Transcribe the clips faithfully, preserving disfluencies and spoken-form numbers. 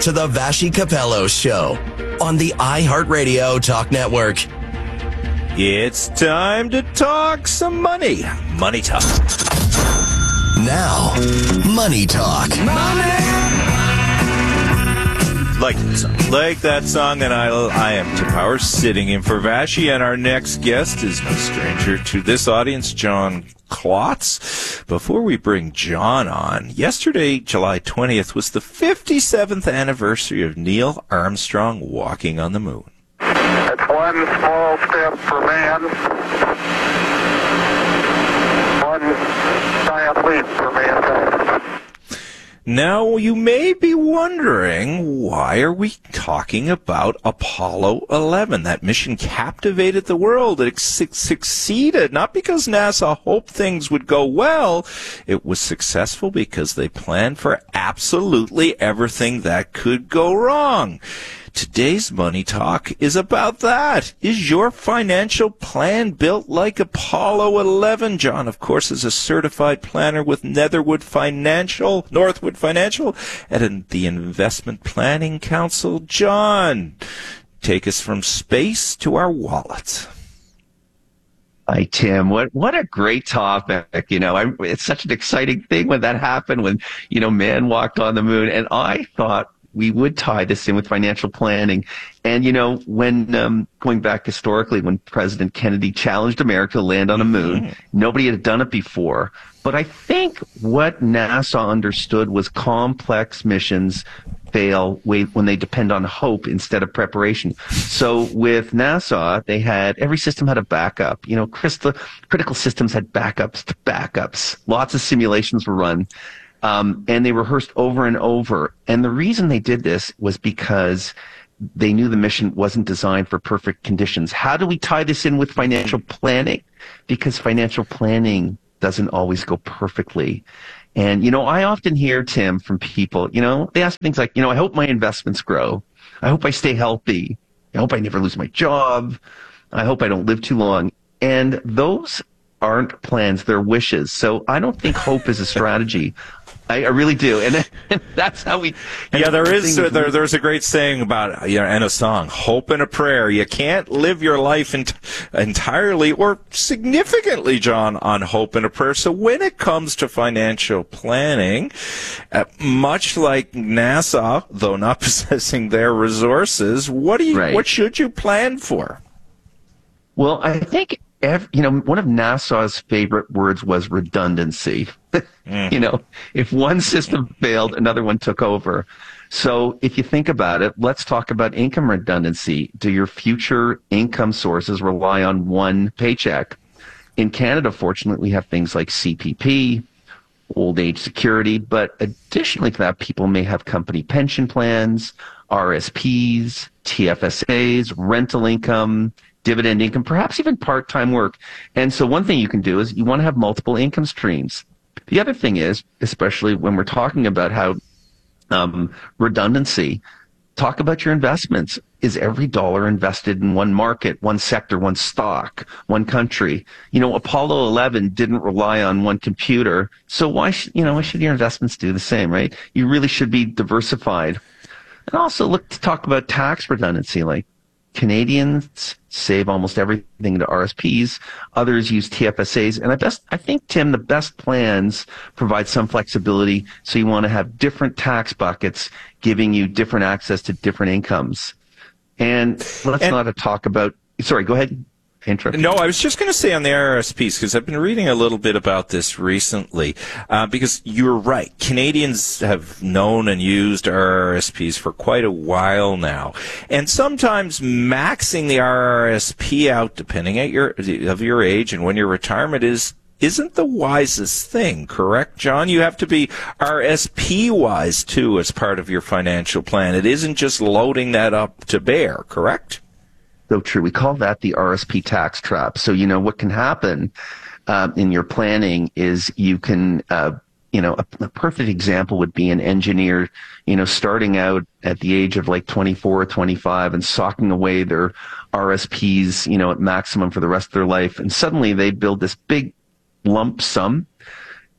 to the Vashi Capello Show on the iHeartRadio Talk Network. It's time to talk some money. Money talk. Now, Money Talk. Money! Like that song. Like that song, and I, I am Tim Powers, sitting in for Vashi, and our next guest is no stranger to this audience, John Klotz. Before we bring John on, yesterday, July twentieth, was the fifty-seventh anniversary of Neil Armstrong walking on the moon. It's one small step for man, one giant leap for mankind. Now, you may be wondering, why are we talking about Apollo eleven? That mission captivated the world. It su- succeeded, not because NASA hoped things would go well. It was successful because they planned for absolutely everything that could go wrong. Today's Money Talk is about that. Is your financial plan built like Apollo eleven? John, of course, is a certified planner with Netherwood Financial, Northwood Financial, and the Investment Planning Council. John, take us from space to our wallet. Hi, Tim. What what a great topic. You know, I, it's such an exciting thing when that happened, when, you know, man walked on the moon. And I thought we would tie this in with financial planning. And, you know, when um, going back historically, when President Kennedy challenged America to land on a moon, mm-hmm. nobody had done it before. But I think what NASA understood was complex missions fail when they depend on hope instead of preparation. So with NASA, they had, every system had a backup. You know, crystal, critical systems had backups to backups. Lots of simulations were run. Um, and they rehearsed over and over. And the reason they did this was because they knew the mission wasn't designed for perfect conditions. How do we tie this in with financial planning? Because financial planning doesn't always go perfectly. And, you know, I often hear, Tim, from people, you know, they ask things like, you know, I hope my investments grow. I hope I stay healthy. I hope I never lose my job. I hope I don't live too long. And those aren't plans, they're wishes. So I don't think hope is a strategy. I, I really do, and, and that's how we. Yeah, there is uh, there, there's a great saying about, you know, and a song, hope and a prayer. You can't live your life ent- entirely or significantly, John, on hope and a prayer. So when it comes to financial planning, uh, much like NASA, though not possessing their resources, what do you right. what should you plan for? Well, I think. Every, you know, one of NASA's favorite words was redundancy. mm. You know, if one system failed, another one took over. So if you think about it, let's talk about income redundancy. Do your future income sources rely on one paycheck? In Canada, fortunately, we have things like C P P, old age security, but additionally to that, people may have company pension plans, R S Ps, T F S As, rental income, dividend income, perhaps even part-time work. And so one thing you can do is you want to have multiple income streams. The other thing is, especially when we're talking about how um, redundancy, talk about your investments. Is every dollar invested in one market, one sector, one stock, one country? You know, Apollo eleven didn't rely on one computer. So why should, you know, why should your investments do the same, right? You really should be diversified. And also look to talk about tax redundancy, like Canadians save almost everything into R S Ps. Others use T F S As. And I best, I think, Tim, the best plans provide some flexibility. So you want to have different tax buckets giving you different access to different incomes. And let's and, not talk about, sorry, go ahead. No, I was just going to say on the R S Ps, because I've been reading a little bit about this recently, uh, because you're right. Canadians have known and used R S Ps for quite a while now. And sometimes maxing the R S P out, depending at your, of your age and when your retirement is, isn't the wisest thing, correct, John? You have to be R S P-wise, too, as part of your financial plan. It isn't just loading that up to bear, correct? So true. We call that the R S P tax trap. So, you know, what can happen uh, in your planning is you can, uh, you know, a, a perfect example would be an engineer, you know, starting out at the age of like twenty-four or twenty-five and socking away their R S Ps, you know, at maximum for the rest of their life. And suddenly they build this big lump sum.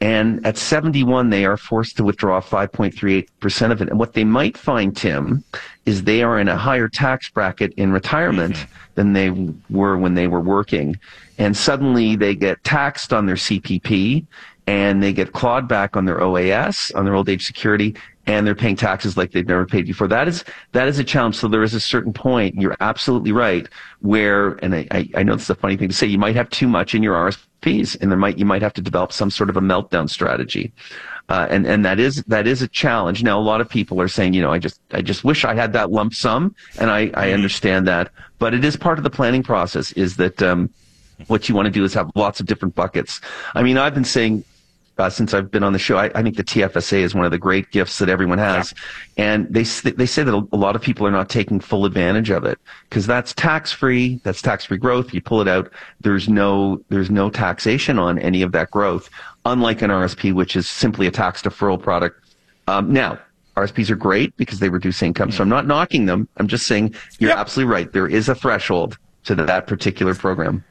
And at seventy-one, they are forced to withdraw five point three eight percent of it. And what they might find, Tim, is they are in a higher tax bracket in retirement mm-hmm. than they were when they were working. And suddenly they get taxed on their C P P, and they get clawed back on their O A S, on their old age security, and they're paying taxes like they've never paid before. That is that is a challenge. So there is a certain point, you're absolutely right, where, and I, I, I know this is a funny thing to say, you might have too much in your R S Ps, and there might you might have to develop some sort of a meltdown strategy. Uh, and, and that is that is a challenge. Now, a lot of people are saying, you know, I just I just wish I had that lump sum, and I, I understand that. But it is part of the planning process, is that um, what you want to do is have lots of different buckets. I mean, I've been saying, Uh, since I've been on the show, I, I think the T F S A is one of the great gifts that everyone has. Yeah. And they they say that a lot of people are not taking full advantage of it, because that's tax-free, that's tax-free growth. You pull it out, there's no there's no taxation on any of that growth, unlike an R S P, which is simply a tax deferral product. Um, now, R S Ps are great because they reduce income, mm-hmm. so I'm not knocking them. I'm just saying you're yep. absolutely right. There is a threshold to that particular program.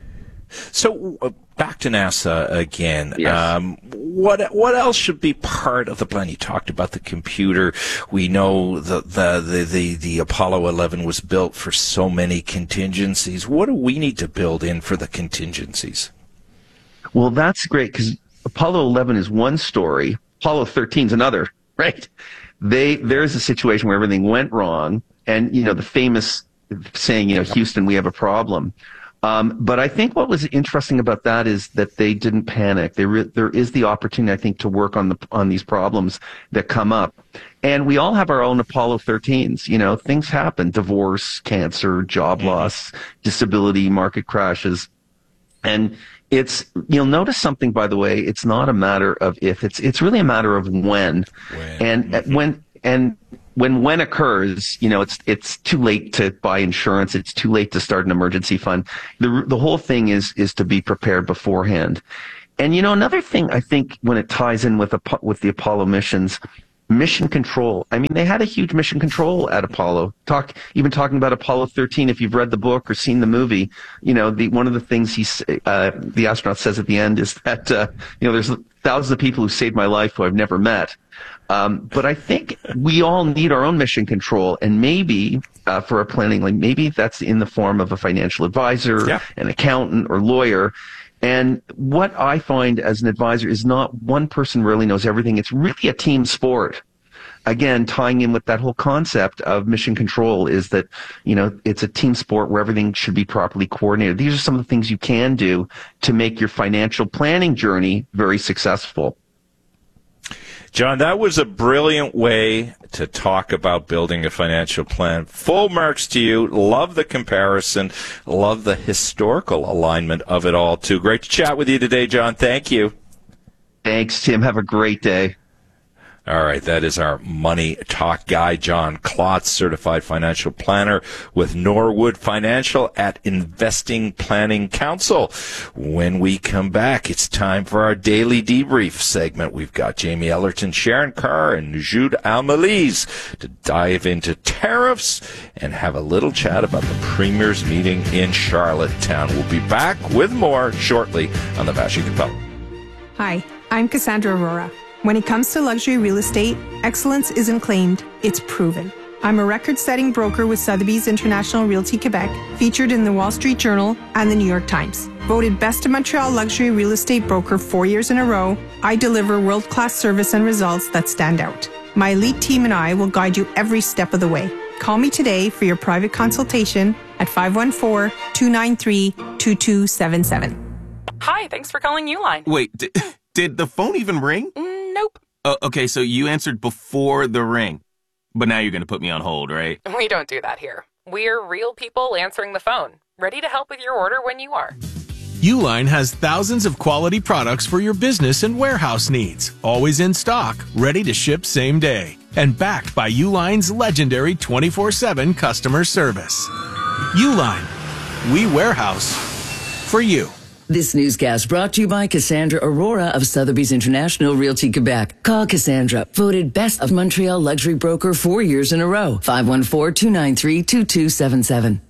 So uh, back to NASA again. Yes. Um, what what else should be part of the plan? You talked about the computer. We know the the, the, the the Apollo eleven was built for so many contingencies. What do we need to build in for the contingencies? Well, that's great, because Apollo eleven is one story. Apollo thirteen is another, right? They there's a situation where everything went wrong, and you know the famous saying, you know, Houston, we have a problem. Um, but I think what was interesting about that is that they didn't panic. They re- there is the opportunity, I think, to work on the on these problems that come up. And we all have our own Apollo thirteens. You know, things happen: divorce, cancer, job mm-hmm. loss, disability, market crashes. And it's, you'll notice something, by the way, it's not a matter of if, it's it's really a matter of when. when. And mm-hmm. when and When when occurs, you know, it's it's too late to buy insurance. It's too late to start an emergency fund. The the whole thing is is to be prepared beforehand. And you know, another thing I think when it ties in with the with the Apollo missions, mission control. I mean, they had a huge mission control at Apollo. Talk even talking about Apollo thirteen. If you've read the book or seen the movie, you know, the one of the things he uh, the astronaut says at the end is that uh, you know, there's thousands of people who saved my life who I've never met. Um, but I think we all need our own mission control, and maybe uh, for our planning, like maybe that's in the form of a financial advisor, yeah. an accountant, or lawyer. And what I find as an advisor is not one person really knows everything. It's really a team sport. Again, tying in with that whole concept of mission control is that, you know, it's a team sport where everything should be properly coordinated. These are some of the things you can do to make your financial planning journey very successful. John, that was a brilliant way to talk about building a financial plan. Full marks to you. Love the comparison. Love the historical alignment of it all, too. Great to chat with you today, John. Thank you. Thanks, Tim. Have a great day. All right, that is our Money Talk guy, John Klotz, certified financial planner with Norwood Financial at Investing Planning Council. When we come back, it's time for our daily debrief segment. We've got Jamie Ellerton, Sharon Carr, and Jude Almalise to dive into tariffs and have a little chat about the Premier's meeting in Charlottetown. We'll be back with more shortly on the Vassar Capella. Hi, I'm Cassandra Aurora. When it comes to luxury real estate, excellence isn't claimed, it's proven. I'm a record-setting broker with Sotheby's International Realty Quebec, featured in the Wall Street Journal and the New York Times. Voted Best of Montreal Luxury Real Estate Broker four years in a row, I deliver world-class service and results that stand out. My elite team and I will guide you every step of the way. Call me today for your private consultation at five one four, two nine three, two two seven seven. Hi, thanks for calling Uline. Wait, did, did the phone even ring? Mm. Nope. Uh, okay, so you answered before the ring. But now you're going to put me on hold, right? We don't do that here. We're real people answering the phone, ready to help with your order when you are. Uline has thousands of quality products for your business and warehouse needs, always in stock, ready to ship same day, and backed by Uline's legendary twenty-four seven customer service. Uline, we warehouse for you. This newscast brought to you by Cassandra Aurora of Sotheby's International Realty Quebec. Call Cassandra, voted Best of Montreal Luxury Broker four years in a row. five one four, two nine three, two two seven seven.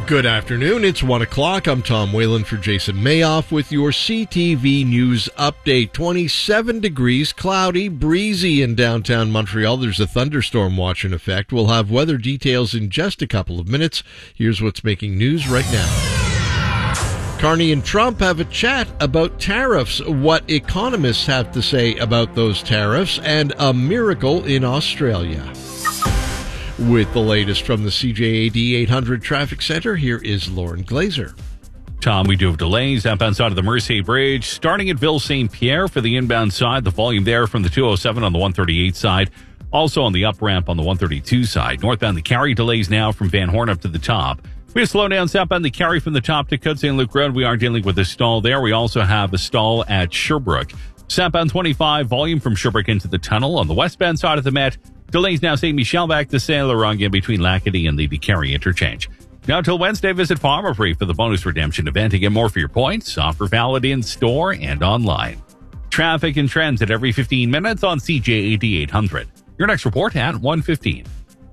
Good afternoon. It's one o'clock. I'm Tom Whalen for Jason Mayoff with your C T V News update. twenty-seven degrees, cloudy, breezy in downtown Montreal. There's a thunderstorm watch in effect. We'll have weather details in just a couple of minutes. Here's what's making news right now. Carney and Trump have a chat about tariffs, what economists have to say about those tariffs, and a miracle in Australia. With the latest from the C J A D eight hundred Traffic Center, here is Lauren Glazer. Tom, we do have delays outbound side of the Mercier Bridge, starting at Ville Saint Pierre for the inbound side. The volume there from the two oh seven on the one thirty-eight side. Also on the up ramp on the one thirty-two side. Northbound the Carry delays now from Van Horn up to the top. We have slowdowns southbound the Carry from the top to Côte Saint Luc Road. We are dealing with a stall there. We also have a stall at Sherbrooke. Southbound twenty-five, volume from Sherbrooke into the tunnel. On the westbound side of the Met, delays now Saint Michel back to Saint Laurent in between Lacadie and the Carry interchange. Now till Wednesday, visit Farmer Free for the bonus redemption event to get more for your points. Offer valid in store and online. Traffic and trends at every fifteen minutes on C J A D eight hundred. Your next report at one fifteen.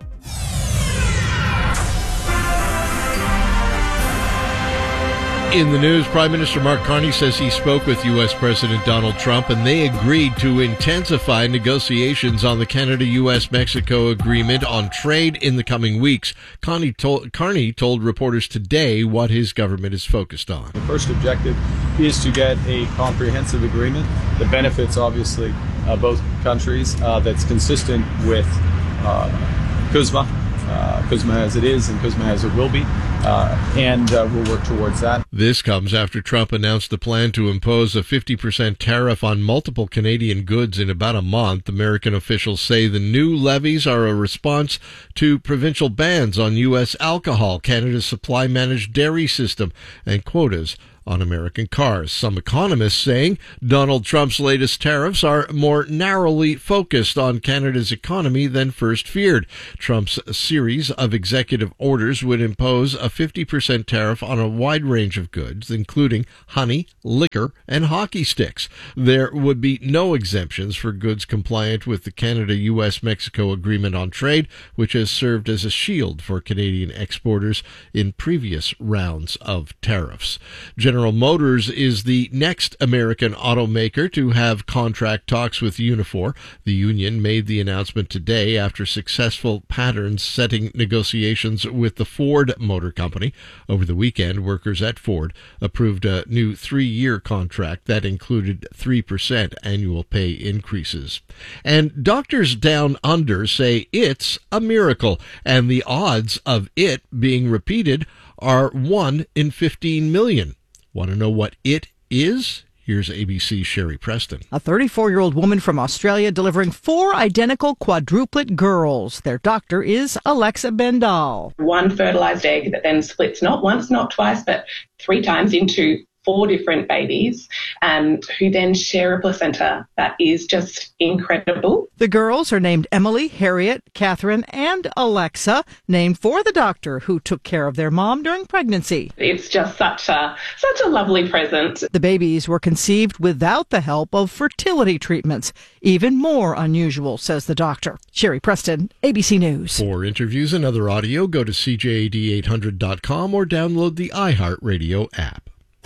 In the news, Prime Minister Mark Carney says he spoke with U S President Donald Trump and they agreed to intensify negotiations on the Canada-U S Mexico agreement on trade in the coming weeks. Carney told, Carney told reporters today what his government is focused on. The first objective is to get a comprehensive agreement that benefits, obviously, uh, both countries, uh, that's consistent with uh, CUSMA. Uh, CUSMA as it is and CUSMA as it will be, uh, and uh, we'll work towards that. This comes after Trump announced a plan to impose a fifty percent tariff on multiple Canadian goods in about a month. American officials say the new levies are a response to provincial bans on U S alcohol, Canada's supply-managed dairy system, and quotas on American cars. Some economists saying Donald Trump's latest tariffs are more narrowly focused on Canada's economy than first feared. Trump's series of executive orders would impose a fifty percent tariff on a wide range of goods, including honey, liquor, and hockey sticks. There would be no exemptions for goods compliant with the Canada-U S Mexico Agreement on Trade, which has served as a shield for Canadian exporters in previous rounds of tariffs. General Motors is the next American automaker to have contract talks with Unifor. The union made the announcement today after successful pattern-setting negotiations with the Ford Motor Company. Over the weekend, workers at Ford approved a new three-year contract that included three percent annual pay increases. And doctors down under say it's a miracle, and the odds of it being repeated are one in fifteen million. Want to know what it is? Here's A B C's Sherry Preston. A thirty-four-year-old woman from Australia delivering four identical quadruplet girls. Their doctor is Alexa Bendal. One fertilized egg that then splits not once, not twice, but three times into four different babies, um, who then share a placenta. That is just incredible. The girls are named Emily, Harriet, Catherine, and Alexa, named for the doctor who took care of their mom during pregnancy. It's just such a such a lovely present. The babies were conceived without the help of fertility treatments. Even more unusual, says the doctor. Sherry Preston, A B C News. For interviews and other audio, go to C J A D eight hundred dot com or download the iHeartRadio app.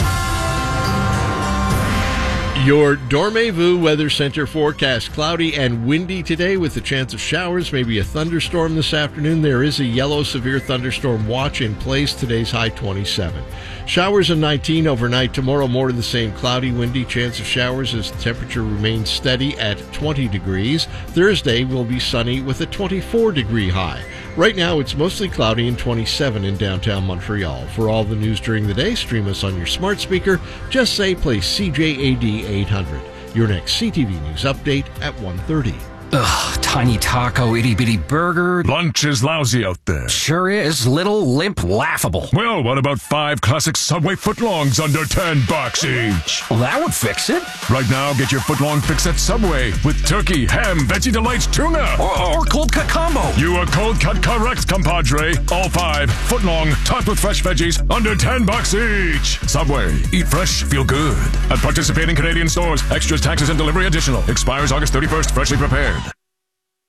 Your Dormez-vous Weather Center forecast: cloudy and windy today with a chance of showers, maybe a thunderstorm this afternoon. There is a yellow severe thunderstorm watch in place. Today's high twenty-seven. Showers of nineteen overnight. Tomorrow more of the same: cloudy, windy, chance of showers as the temperature remains steady at twenty degrees. Thursday will be sunny with a twenty-four degree high. Right now it's mostly cloudy and twenty-seven in downtown Montreal. For all the news during the day, stream us on your smart speaker. Just say play C J A D eight hundred. Your next C T V News update at one thirty. Ugh, tiny taco, itty-bitty burger. Lunch is lousy out there. Sure is. Little, limp, laughable. Well, what about five classic Subway footlongs under ten bucks each? Well, that would fix it. Right now, get your footlong fix at Subway with turkey, ham, Veggie Delights, tuna. Or, or cold cut combo. You are cold cut correct, compadre. All five, footlong, topped with fresh veggies, under ten bucks each. Subway. Eat fresh, feel good. At participating Canadian stores. Extras, taxes, and delivery additional. Expires August thirty-first. Freshly prepared.